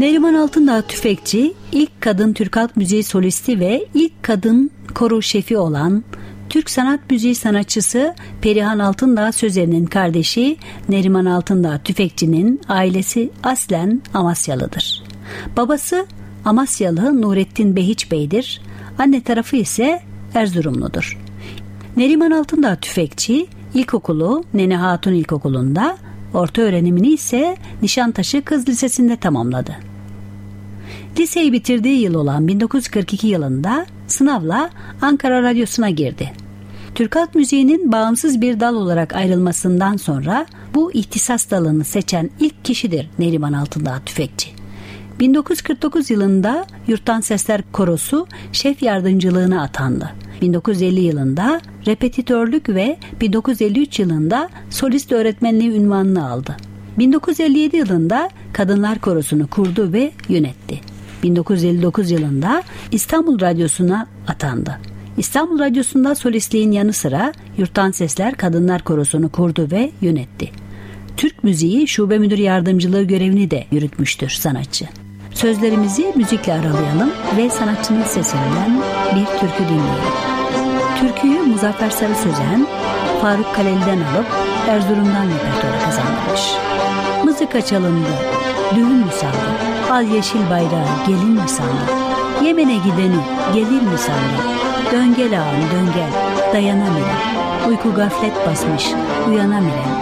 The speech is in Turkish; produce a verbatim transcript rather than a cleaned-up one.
Neriman Altındağ Tüfekçi, ilk kadın Türk halk müziği solisti ve ilk kadın koro şefi olan Türk sanat müziği sanatçısı Perihan Altındağ Sözer'in kardeşi Neriman Altındağ Tüfekçi'nin ailesi aslen Amasyalıdır. Babası Amasyalı Nurettin Behiç Bey'dir. Anne tarafı ise Erzurumludur. Neriman Altındağ Tüfekçi ilkokulu Nene Hatun İlkokulu'nda, orta öğrenimini ise Nişantaşı Kız Lisesi'nde tamamladı. Liseyi bitirdiği yıl olan bin dokuz yüz kırk iki yılında sınavla Ankara Radyosu'na girdi. Türk halk müziğinin bağımsız bir dal olarak ayrılmasından sonra bu ihtisas dalını seçen ilk kişidir Neriman Altındağ Tüfekçi. bin dokuz yüz kırk dokuz yılında Yurttan Sesler Korosu şef yardımcılığına atandı. bin dokuz yüz elli yılında repetitörlük ve bin dokuz yüz elli üç yılında solist öğretmenliği unvanını aldı. bin dokuz yüz elli yedi yılında Kadınlar Korosu'nu kurdu ve yönetti. bin dokuz yüz elli dokuz yılında İstanbul Radyosu'na atandı. İstanbul Radyosu'nda solistliğin yanı sıra Yurttan Sesler Kadınlar Korosu'nu kurdu ve yönetti. Türk Müziği Şube Müdür Yardımcılığı görevini de yürütmüştür sanatçı. Sözlerimizi müzikle aralayalım ve sanatçının sesinden bir türkü dinleyelim. Türküyü Muzaffer Sarı Sözen, Faruk Kaleli'den alıp Erzurum'dan repertuara kazandırmış. Mızıka çalındı, düğün mü sandı, al yeşil bayrağı gelin mi sandı, Yemen'e gideni gelir mi sandı, dön gel ağam dön gel, dayanamıyorum, uyku gaflet basmış, uyanamıyorum,